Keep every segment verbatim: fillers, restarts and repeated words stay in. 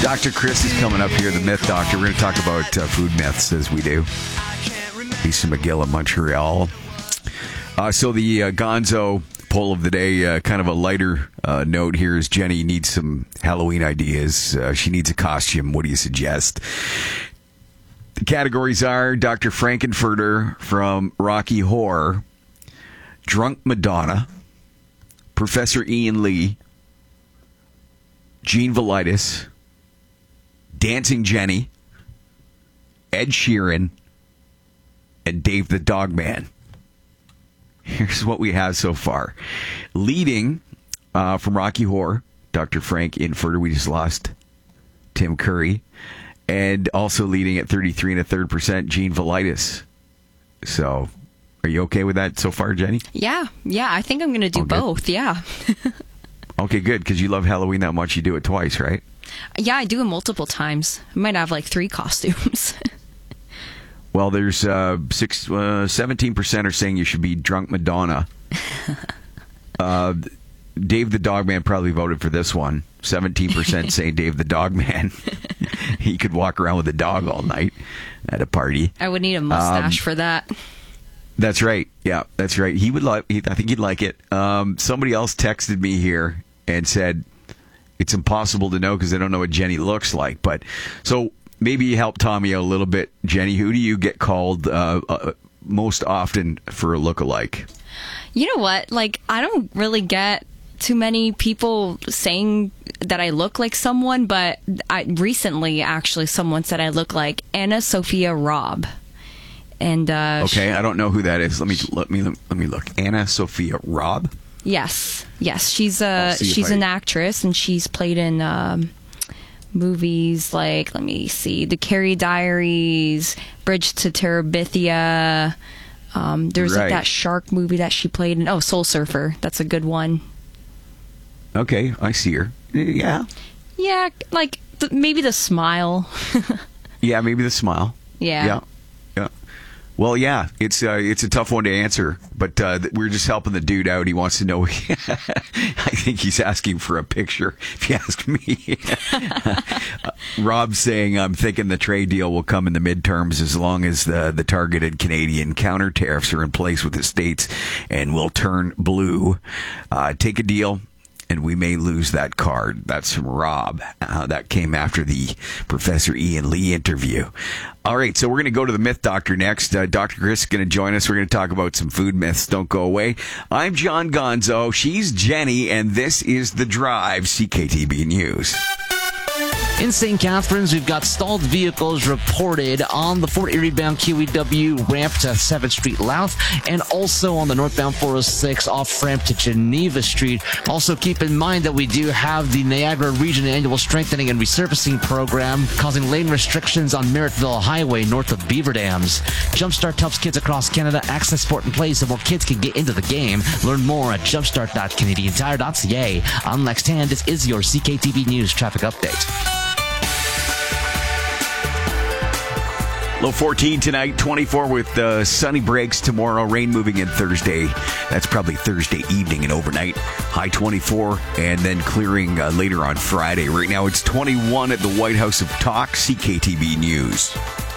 Doctor Chris is coming up here, the Myth Doctor. We're going to talk about uh, food myths, as we do. Lisa McGill of Montreal. Uh, so the uh, Gonzo poll of the day, uh, kind of a lighter uh, note here, is Jenny needs some Halloween ideas. Uh, she needs a costume. What do you suggest? The categories are Doctor Frankenfurter from Rocky Horror, Drunk Madonna, Professor Ian Lee, Gene Velitis, Dancing Jenny, Ed Sheeran, and Dave the Dogman. Here's what we have so far. Leading uh, from Rocky Horror, Doctor Frank Infurter. We just lost Tim Curry. And also leading at thirty-three and a third percent, Gene Velitis. So, are you okay with that so far, Jenny? Yeah, yeah. I think I'm going to do both. Yeah. Okay, good, because you love Halloween that much. You do it twice, right? Yeah, I do it multiple times. I might have like three costumes. Well, there's uh, six, uh, seventeen percent are saying you should be Drunk Madonna. uh, Dave the Dogman probably voted for this one. seventeen percent say Dave the Dogman. He could walk around with a dog all night at a party. I would need a mustache um, for that. That's right. Yeah, that's right. He would like. I think he'd like it. Um, somebody else texted me here and said it's impossible to know because they don't know what Jenny looks like. But so maybe you help Tommy out a little bit. Jenny, who do you get called uh, uh, most often for a lookalike? You know what? Like, I don't really get too many people saying that I look like someone, but I recently actually someone said I look like Anna Sophia Robb. And uh, okay, I don't know who that is. Let me let me let me look. Anna Sophia Robb. Yes, yes, she's a she's I... an actress, and she's played in um, movies like, let me see, The Carrie Diaries, Bridge to Terabithia. Um, there's right. like that shark movie that she played in. Oh, Soul Surfer. That's a good one. Okay, I see her. Yeah. Yeah, like th- maybe the smile. Yeah, maybe the smile. Yeah. Yeah. Yeah. Well, yeah, it's uh, it's a tough one to answer, but uh, we're just helping the dude out. He wants to know. I think he's asking for a picture, if you ask me. uh, Rob's saying, I'm thinking the trade deal will come in the midterms as long as the, the targeted Canadian counter tariffs are in place with the states and will turn blue. Uh, take a deal, and we may lose that card. That's from Rob. Uh, that came after the Professor Ian Lee interview. All right, so we're going to go to the Myth Doctor next. Uh, Doctor Chris is going to join us. We're going to talk about some food myths. Don't go away. I'm John Gonzo. She's Jenny, and this is The Drive, C K T B News. In Saint Catharines, we've got stalled vehicles reported on the Fort Erie-bound Q E W ramp to seventh Street Louth, and also on the northbound four oh six off-ramp to Geneva Street. Also, keep in mind that we do have the Niagara Region Annual Strengthening and Resurfacing Program, causing lane restrictions on Merrittville Highway north of Beaver Dams. Jumpstart helps kids across Canada access sport and play so more kids can get into the game. Learn more at jumpstart dot canadian tire dot c a. I'm Lex Tan. This is your C K T B News traffic update. Low fourteen tonight, twenty-four with uh, sunny breaks tomorrow, rain moving in Thursday. That's probably Thursday evening and overnight. High twenty-four, and then clearing uh, later on Friday. Right now it's twenty-one at the White House of Talk, C K T B News.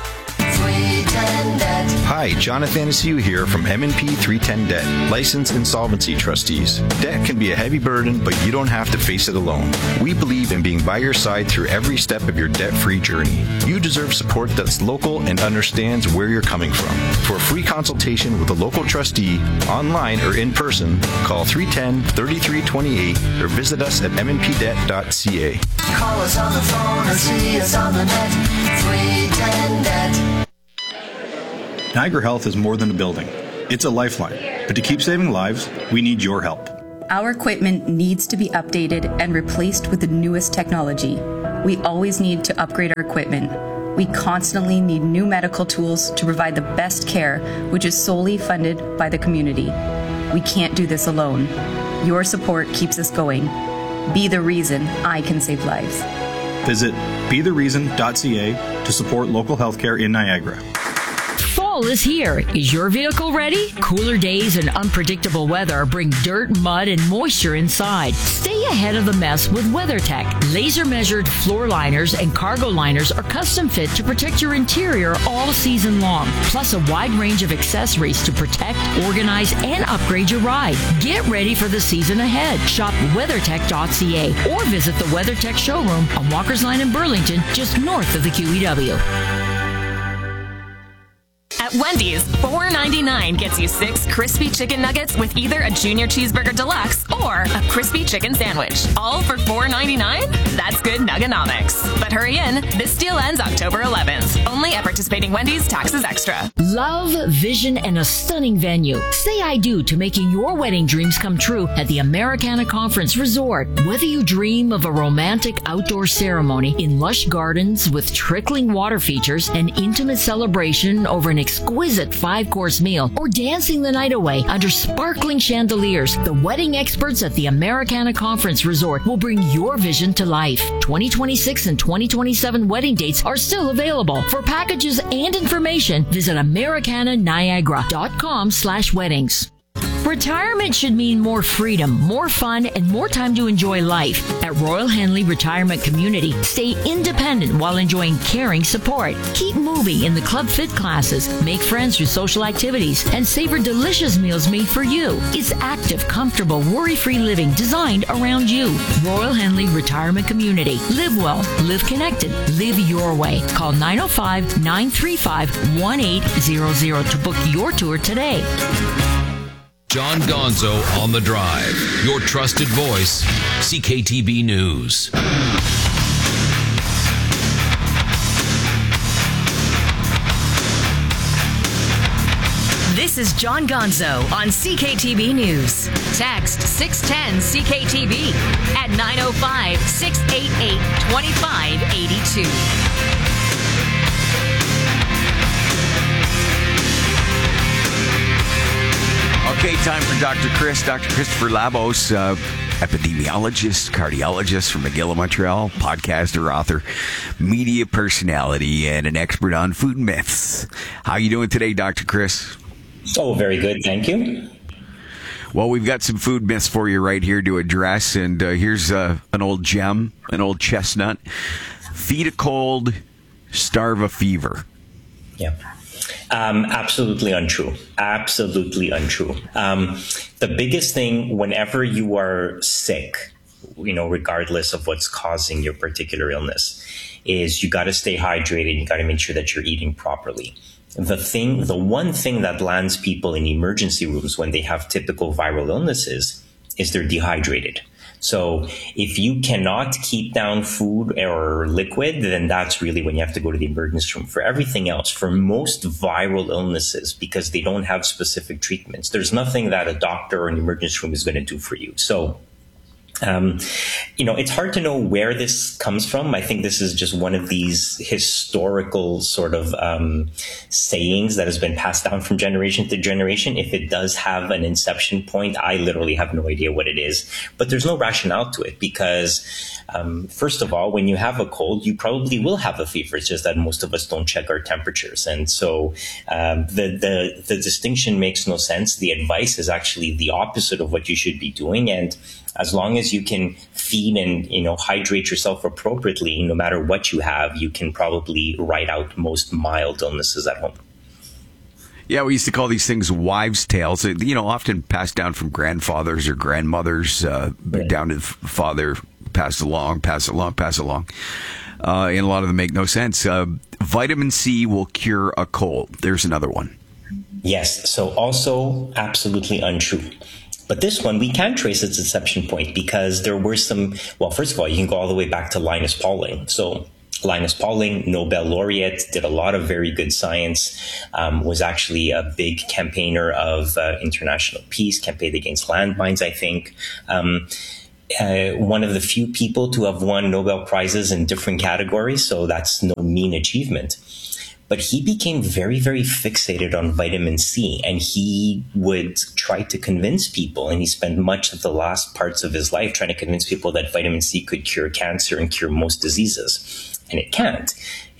Hi, Jonathan Anastasia here from M and P three ten Debt, licensed insolvency trustees. Debt can be a heavy burden, but you don't have to face it alone. We believe in being by your side through every step of your debt-free journey. You deserve support that's local and understands where you're coming from. For a free consultation with a local trustee, online or in person, call three one zero, three three two eight or visit us at m n p debt dot c a. Call us on the phone or see us on the net. three ten debt. Niagara Health is more than a building. It's a lifeline. But to keep saving lives, we need your help. Our equipment needs to be updated and replaced with the newest technology. We always need to upgrade our equipment. We constantly need new medical tools to provide the best care, which is solely funded by the community. We can't do this alone. Your support keeps us going. Be the reason I can save lives. Visit be the reason dot c a to support local healthcare in Niagara. Fall is here. Is your vehicle ready? Cooler days and unpredictable weather bring dirt, mud, and moisture inside. Stay ahead of the mess with WeatherTech. Laser-measured floor liners and cargo liners are custom fit to protect your interior all season long. Plus a wide range of accessories to protect, organize, and upgrade your ride. Get ready for the season ahead. Shop weathertech dot c a or visit the WeatherTech showroom on Walker's Line in Burlington, just north of the Q E W. At Wendy's, four ninety-nine gets you six crispy chicken nuggets with either a junior cheeseburger deluxe or a crispy chicken sandwich. All for four ninety-nine? That's good nuggonomics. But hurry in, this deal ends October eleventh. Only at participating Wendy's, taxes extra. Love, vision, and a stunning venue. Say I do to making your wedding dreams come true at the Americana Conference Resort. Whether you dream of a romantic outdoor ceremony in lush gardens with trickling water features, an intimate celebration over an exquisite five-course meal, or dancing the night away under sparkling chandeliers, the wedding experts at the Americana Conference Resort will bring your vision to life. twenty twenty-six and twenty twenty-seven wedding dates are still available. For packages and information, visit americana niagara dot com slash weddings. Retirement should mean more freedom, more fun, and more time to enjoy life. At Royal Henley Retirement Community, stay independent while enjoying caring support. Keep moving in the Club Fit classes, make friends through social activities, and savor delicious meals made for you. It's active, comfortable, worry-free living designed around you. Royal Henley Retirement Community. Live well, live connected, live your way. Call nine oh five, nine three five, one eight zero zero to book your tour today. John Gonzo on the Drive, your trusted voice, C K T B News. This is John Gonzo on C K T B News. Text six ten C K T B at nine oh five, six eight eight, two five eight two. Okay, time for Doctor Chris, Doctor Christopher Labos, uh, epidemiologist, cardiologist from McGill of Montreal, podcaster, author, media personality, and an expert on food myths. How you doing today, Doctor Chris? Oh, very good. Thank you. Well, we've got some food myths for you right here to address, and uh, here's uh, an old gem, an old chestnut. Feed a cold, starve a fever. Yeah. Um, absolutely untrue. Absolutely untrue. Um, the biggest thing whenever you are sick, you know, regardless of what's causing your particular illness, is you got to stay hydrated. You got to make sure that you're eating properly. The thing, the one thing that lands people in emergency rooms when they have typical viral illnesses is they're dehydrated. So if you cannot keep down food or liquid, then that's really when you have to go to the emergency room. For everything else, for most viral illnesses, because they don't have specific treatments, there's nothing that a doctor or an emergency room is going to do for you. So Um, you know, it's hard to know where this comes from. I think this is just one of these historical sort of um, sayings that has been passed down from generation to generation. If it does have an inception point, I literally have no idea what it is. But there's no rationale to it because, um, first of all, when you have a cold, you probably will have a fever. It's just that most of us don't check our temperatures. And so um, the, the, the distinction makes no sense. The advice is actually the opposite of what you should be doing. And as long as you can feed and, you know, hydrate yourself appropriately, no matter what you have, you can probably ride out most mild illnesses at home. Yeah, we used to call these things wives' tales. You know, often passed down from grandfathers or grandmothers, uh, right. down to father, passed along, pass along, pass along. Uh, and a lot of them make no sense. Uh, vitamin C will cure a cold. There's another one. Yes. So also absolutely untrue. But this one, we can trace its inception point because there were some, well, first of all, you can go all the way back to Linus Pauling. So Linus Pauling, Nobel laureate, did a lot of very good science, um, was actually a big campaigner of uh, international peace, campaigned against landmines, I think. Um, uh, one of the few people to have won Nobel Prizes in different categories, so that's no mean achievement. But he became very, very fixated on vitamin C, and he would try to convince people, and he spent much of the last parts of his life trying to convince people that vitamin C could cure cancer and cure most diseases. And it can't.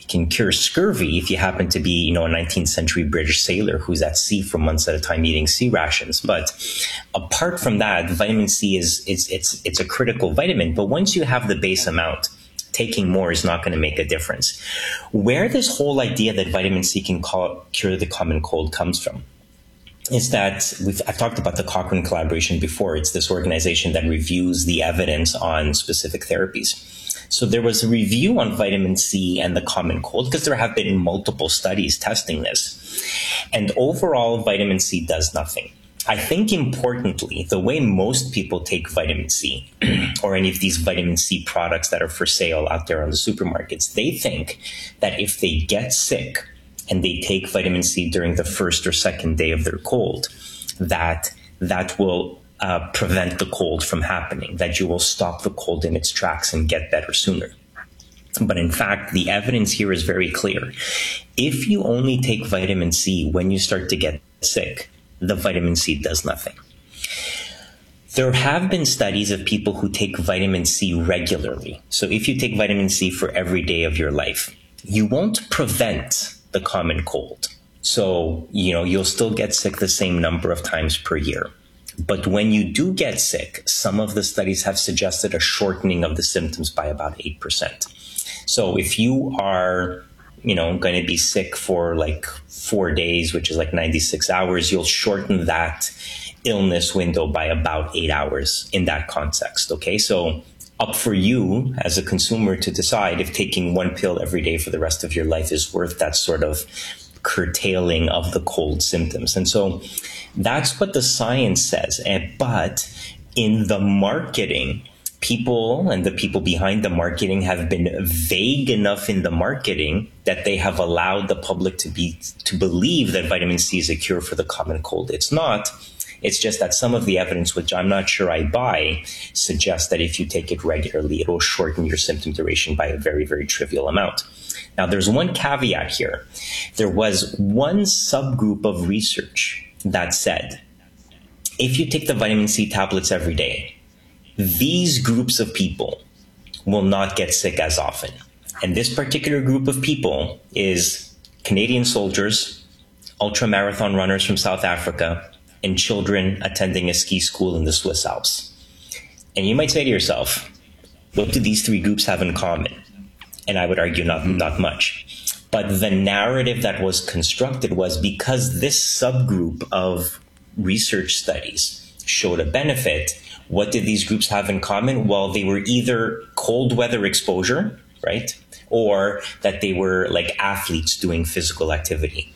It can cure scurvy if you happen to be, you know, a nineteenth century British sailor who's at sea for months at a time eating sea rations. But apart from that, vitamin C is it's it's it's a critical vitamin. But once you have the base amount, taking more is not going to make a difference. Where this whole idea that vitamin C can call, cure the common cold comes from is that we've, I've talked about the Cochrane collaboration before. It's this organization that reviews the evidence on specific therapies. So there was a review on vitamin C and the common cold because there have been multiple studies testing this. And overall, vitamin C does nothing. I think importantly, the way most people take vitamin C or any of these vitamin C products that are for sale out there on the supermarkets, they think that if they get sick and they take vitamin C during the first or second day of their cold, that that will uh, prevent the cold from happening, that you will stop the cold in its tracks and get better sooner. But in fact, the evidence here is very clear. If you only take vitamin C when you start to get sick, the vitamin C does nothing. There have been studies of people who take vitamin C regularly. So if you take vitamin C for every day of your life, you won't prevent the common cold. So, you know, you'll still get sick the same number of times per year. But when you do get sick, some of the studies have suggested a shortening of the symptoms by about eight percent. So if you are, you know, going to be sick for like four days, which is like ninety-six hours, you'll shorten that illness window by about eight hours in that context. Okay. So up for you as a consumer to decide if taking one pill every day for the rest of your life is worth that sort of curtailing of the cold symptoms. And so that's what the science says. And, but in the marketing, people and the people behind the marketing have been vague enough in the marketing that they have allowed the public to be to believe that vitamin C is a cure for the common cold. It's not. It's just that some of the evidence, which I'm not sure I buy, suggests that if you take it regularly, it will shorten your symptom duration by a very, very trivial amount. Now, there's one caveat here. There was one subgroup of research that said, if you take the vitamin C tablets every day, these groups of people will not get sick as often. And this particular group of people is Canadian soldiers, ultramarathon runners from South Africa, and children attending a ski school in the Swiss Alps. And you might say to yourself, what do these three groups have in common? And I would argue not, not much. But the narrative that was constructed was because this subgroup of research studies showed a benefit, what did these groups have in common? Well, they were either cold weather exposure, right? Or that they were like athletes doing physical activity,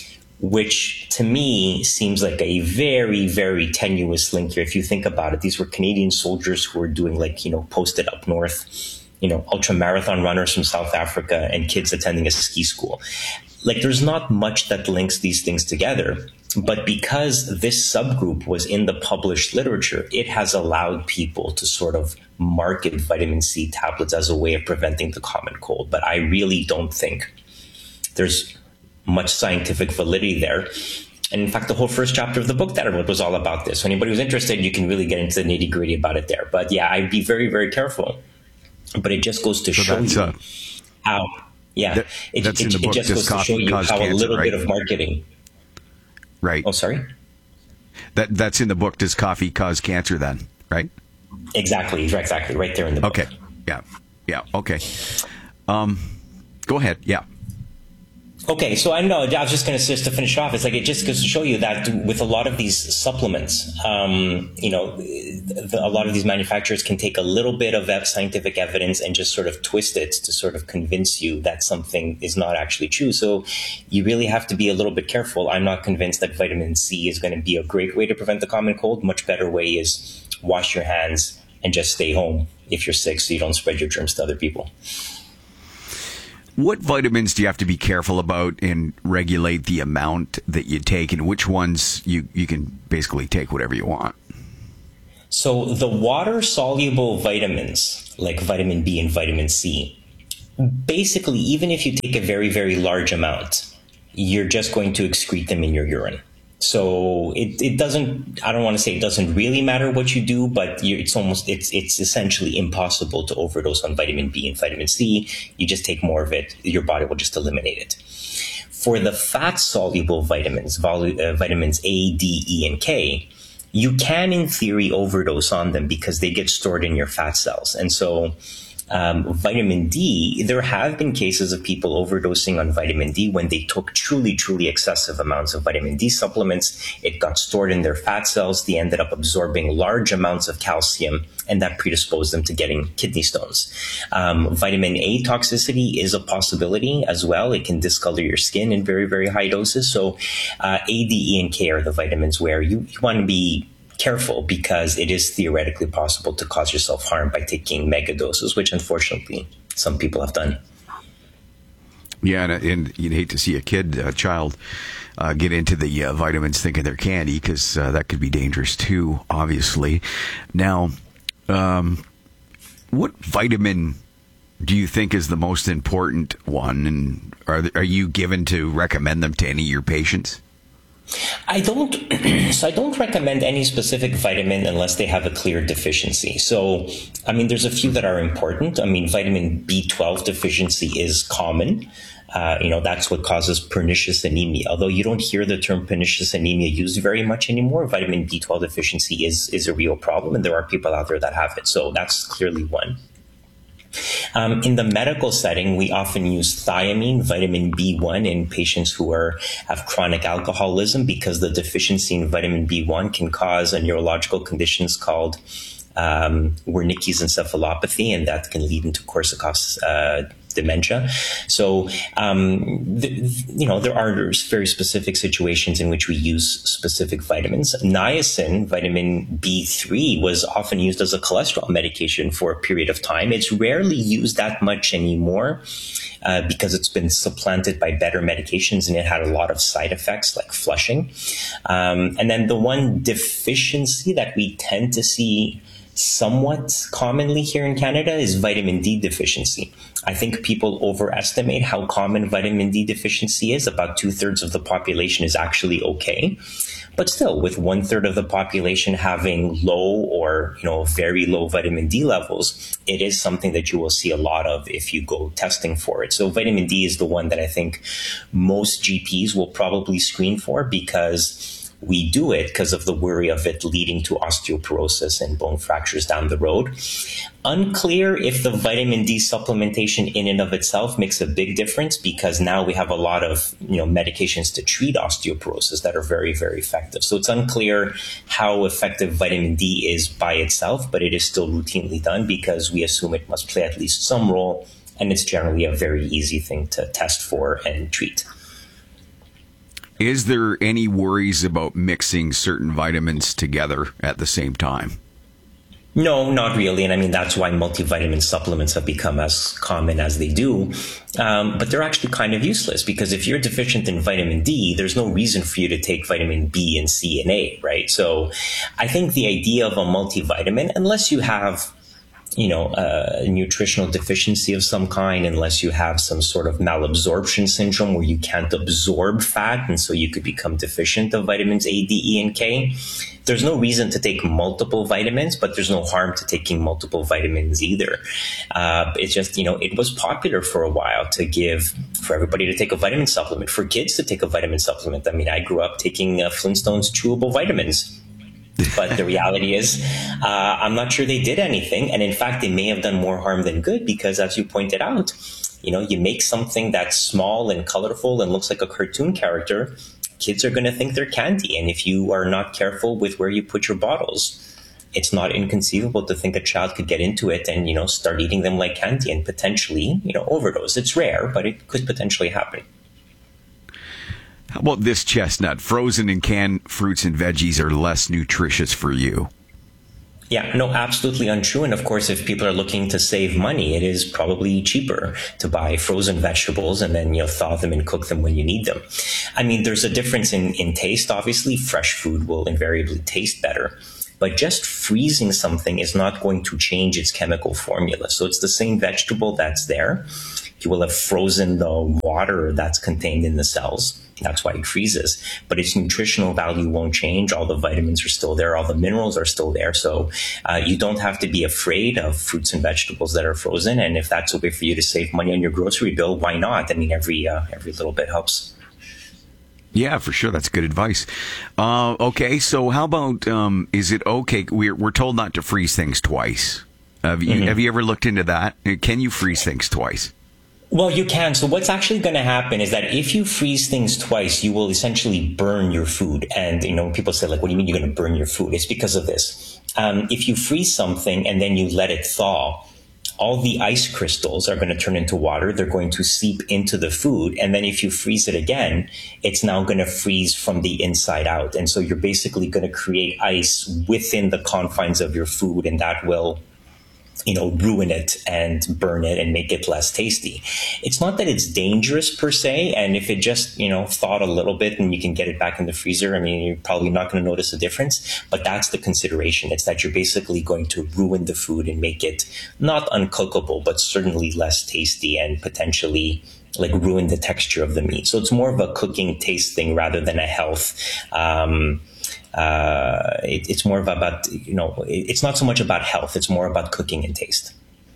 which to me seems like a very, very tenuous link here. If you think about it, these were Canadian soldiers who were doing like, you know, posted up north, you know, ultra marathon runners from South Africa and kids attending a ski school. Like there's not much that links these things together. But because this subgroup was in the published literature, it has allowed people to sort of market vitamin C tablets as a way of preventing the common cold. But I really don't think there's much scientific validity there. And in fact, the whole first chapter of the book that I wrote was all about this. So anybody who's interested, you can really get into the nitty gritty about it there. But yeah, I'd be very, very careful. But it just goes to so show you uh, how, yeah, that, it, it, it, it just goes to show you how cancer, a little right? bit of marketing. Right. Oh, sorry? That That's in the book, Does Coffee Cause Cancer then, right? Exactly, exactly, right there in the book. Okay, yeah, yeah, okay. Um, go ahead, yeah. Okay, so I know, I was just going to just to finish off, it's like it just goes to show you that with a lot of these supplements, um, you know, the, a lot of these manufacturers can take a little bit of that scientific evidence and just sort of twist it to sort of convince you that something is not actually true. So you really have to be a little bit careful. I'm not convinced that vitamin C is going to be a great way to prevent the common cold. Much better way is wash your hands and just stay home if you're sick so you don't spread your germs to other people. What vitamins do you have to be careful about and regulate the amount that you take, and which ones you, you can basically take whatever you want? So the water-soluble vitamins, like vitamin B and vitamin C, basically, even if you take a very, very large amount, you're just going to excrete them in your urine. So it, it doesn't, I don't want to say it doesn't really matter what you do, but you, it's almost, it's, it's essentially impossible to overdose on vitamin B and vitamin C. You just take more of it, your body will just eliminate it. For the fat-soluble vitamins, vol- uh, vitamins A, D, E, and K, you can, in theory, overdose on them because they get stored in your fat cells. And so um, vitamin D, there have been cases of people overdosing on vitamin D when they took truly, truly excessive amounts of vitamin D supplements. It got stored in their fat cells. They ended up absorbing large amounts of calcium, and that predisposed them to getting kidney stones. Um, vitamin A toxicity is a possibility as well. It can discolor your skin in very, very high doses. So uh, A, D, E, and K are the vitamins where you, you want to be careful because it is theoretically possible to cause yourself harm by taking mega doses, which unfortunately some people have done. Yeah, and, and you'd hate to see a kid, a child, uh, get into the uh, vitamins thinking they're candy, because uh, that could be dangerous too, obviously. Now, um, what vitamin do you think is the most important one, and are are you given to recommend them to any of your patients? I don't, so I don't recommend any specific vitamin unless they have a clear deficiency. So, I mean, there's a few that are important. I mean, vitamin B twelve deficiency is common. Uh, you know, that's what causes pernicious anemia. Although you don't hear the term pernicious anemia used very much anymore, vitamin B twelve deficiency is, is a real problem, and there are people out there that have it. So that's clearly one. Um, in the medical setting, we often use thiamine, vitamin B one, in patients who are have chronic alcoholism, because the deficiency in vitamin B one can cause a neurological conditions called um, Wernicke's encephalopathy, and that can lead into Korsakoff's uh, dementia. So, um, the, you know, there are very specific situations in which we use specific vitamins. Niacin, vitamin B three, was often used as a cholesterol medication for a period of time. It's rarely used that much anymore uh, because it's been supplanted by better medications, and it had a lot of side effects like flushing. Um, and then the one deficiency that we tend to see somewhat commonly here in Canada is vitamin D deficiency. I think people overestimate how common vitamin D deficiency is. About two thirds of the population is actually okay. But still, with one third of the population having low or, you know, very low vitamin D levels, it is something that you will see a lot of if you go testing for it. So vitamin D is the one that I think most G Ps will probably screen for, because we do it because of the worry of it leading to osteoporosis and bone fractures down the road. Unclear if the vitamin D supplementation in and of itself makes a big difference, because now we have a lot of, you know, medications to treat osteoporosis that are very, very effective. So it's unclear how effective vitamin D is by itself, but it is still routinely done because we assume it must play at least some role, and it's generally a very easy thing to test for and treat. Is there any worries about mixing certain vitamins together at the same time? No, not really. And I mean, that's why multivitamin supplements have become as common as they do. Um, but they're actually kind of useless, because if you're deficient in vitamin D, there's no reason for you to take vitamin B and C and A, right? So I think the idea of a multivitamin, unless you have, you know, a nutritional deficiency of some kind, unless you have some sort of malabsorption syndrome where you can't absorb fat, and so you could become deficient of vitamins A, D, E, and K. There's no reason to take multiple vitamins, but there's no harm to taking multiple vitamins either. Uh, it's just, you know, it was popular for a while to give, for everybody to take a vitamin supplement, for kids to take a vitamin supplement. I mean, I grew up taking uh, Flintstones chewable vitamins. But the reality is, uh, I'm not sure they did anything. And in fact, they may have done more harm than good, because as you pointed out, you know, you make something that's small and colorful and looks like a cartoon character, kids are going to think they're candy. And if you are not careful with where you put your bottles, it's not inconceivable to think a child could get into it and, you know, start eating them like candy and potentially, you know, overdose. It's rare, but it could potentially happen. How about this, Chestnut? Frozen and canned fruits and veggies are less nutritious for you. Yeah, no, absolutely untrue. And of course, if people are looking to save money, it is probably cheaper to buy frozen vegetables and then, you know, thaw them and cook them when you need them. I mean, there's a difference in, in taste. Obviously, fresh food will invariably taste better. But just freezing something is not going to change its chemical formula. So it's the same vegetable that's there. You will have frozen the water that's contained in the cells. That's why it freezes. But its nutritional value won't change. All the vitamins are still there. All the minerals are still there. So uh, you don't have to be afraid of fruits and vegetables that are frozen. And if that's a way for you to save money on your grocery bill, why not? I mean, every uh, every little bit helps. Yeah, for sure. That's good advice. Uh, okay, so how about, um, is it okay? We're, we're told not to freeze things twice. Have you, mm-hmm. have you ever looked into that? Can you freeze things twice? Well, you can. So what's actually going to happen is that if you freeze things twice, you will essentially burn your food. And, you know, when people say, like, what do you mean you're going to burn your food? It's because of this. Um, if you freeze something and then you let it thaw, all the ice crystals are going to turn into water. They're going to seep into the food. And then if you freeze it again, it's now going to freeze from the inside out. And so you're basically going to create ice within the confines of your food, and that will, you know, ruin it and burn it and make it less tasty. It's not that it's dangerous per se. And if it just, you know, thawed a little bit and you can get it back in the freezer, I mean, you're probably not going to notice a difference. But that's the consideration. It's that you're basically going to ruin the food and make it not uncookable, but certainly less tasty and potentially like ruin the texture of the meat. So it's more of a cooking taste thing rather than a health. Um, Uh, it, it's more about, you know, it, it's not so much about health. It's more about cooking and taste.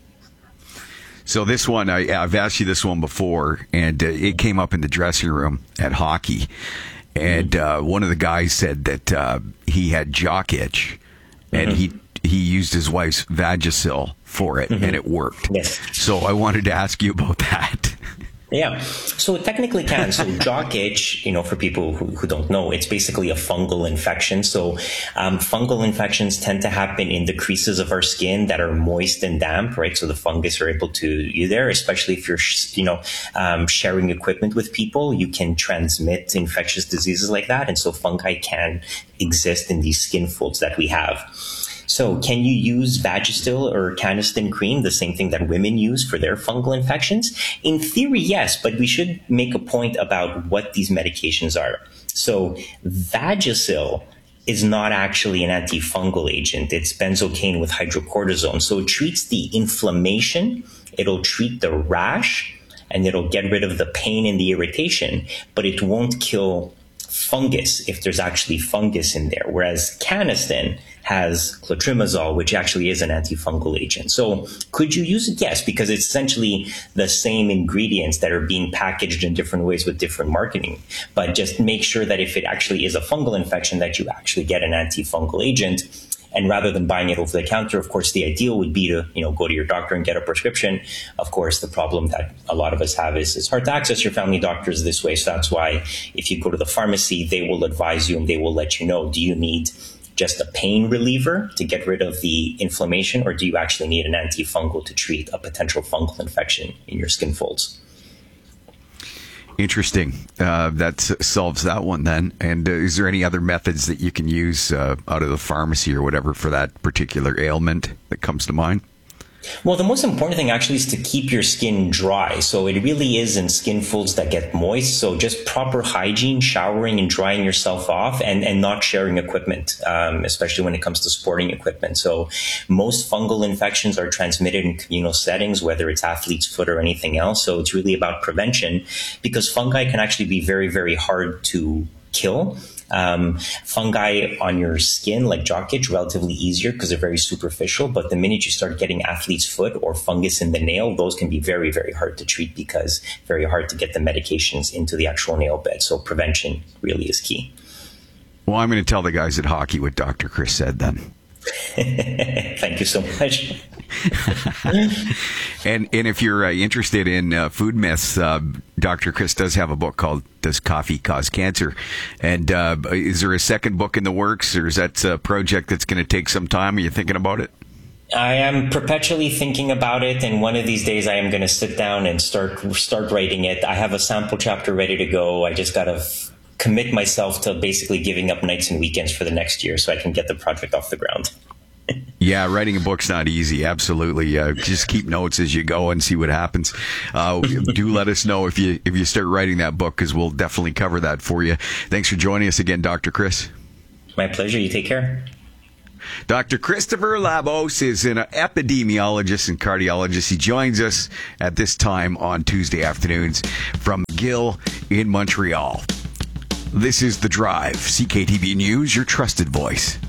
So this one, I, I've asked you this one before, and uh, it came up in the dressing room at hockey. And uh, one of the guys said that uh, he had jock itch, and mm-hmm. he he used his wife's Vagisil for it, mm-hmm. and it worked. Yes. So I wanted to ask you about that. Yeah, so it technically can. So jock itch, you know, for people who, who don't know, it's basically a fungal infection. So um, fungal infections tend to happen in the creases of our skin that are moist and damp, right? So the fungus are able to you there, especially if you're, you know, um, sharing equipment with people, you can transmit infectious diseases like that. And so fungi can exist in these skin folds that we have. So can you use Vagisil or Canesten cream, the same thing that women use for their fungal infections? In theory, yes, but we should make a point about what these medications are. So Vagisil is not actually an antifungal agent. It's benzocaine with hydrocortisone. So it treats the inflammation, it'll treat the rash, and it'll get rid of the pain and the irritation, but it won't kill fungus if there's actually fungus in there. Whereas Canesten has clotrimazole, which actually is an antifungal agent. So could you use it? Yes, because it's essentially the same ingredients that are being packaged in different ways with different marketing. But just make sure that if it actually is a fungal infection, that you actually get an antifungal agent. And rather than buying it over the counter, of course, the ideal would be to, you know, go to your doctor and get a prescription. Of course, the problem that a lot of us have is it's hard to access your family doctors this way. So that's why if you go to the pharmacy, they will advise you and they will let you know, do you need just a pain reliever to get rid of the inflammation, or do you actually need an antifungal to treat a potential fungal infection in your skin folds? Interesting. Uh, that solves that one then. And uh, is there any other methods that you can use uh, out of the pharmacy or whatever for that particular ailment that comes to mind? Well, the most important thing actually is to keep your skin dry. So it really is in skin folds that get moist. So just proper hygiene, showering and drying yourself off, and, and not sharing equipment, um, especially when it comes to sporting equipment. So most fungal infections are transmitted in communal settings, whether it's athlete's foot or anything else. So it's really about prevention, because fungi can actually be very, very hard to kill. Um, fungi on your skin, like jock itch, relatively easier because they're very superficial. But the minute you start getting athlete's foot or fungus in the nail, those can be very, very hard to treat because very hard to get the medications into the actual nail bed. So prevention really is key. Well, I'm going to tell the guys at hockey what Doctor Chris said then. Thank you so much. and and if you're uh, interested in uh, food myths, uh, Doctor Chris does have a book called "Does Coffee Cause Cancer?" And uh, is there a second book in the works, or is that a project that's going to take some time? Are you thinking about it? I am perpetually thinking about it, and one of these days I am going to sit down and start start writing it. I have a sample chapter ready to go. I just got to f- commit myself to basically giving up nights and weekends for the next year so I can get the project off the ground. Yeah, writing a book's not easy. Absolutely. Uh, just keep notes as you go and see what happens. Uh, do let us know if you if you start writing that book, because we'll definitely cover that for you. Thanks for joining us again, Doctor Chris. My pleasure. You take care. Doctor Christopher Labos is an epidemiologist and cardiologist. He joins us at this time on Tuesday afternoons from McGill in Montreal. This is The Drive, C K T B News, your trusted voice.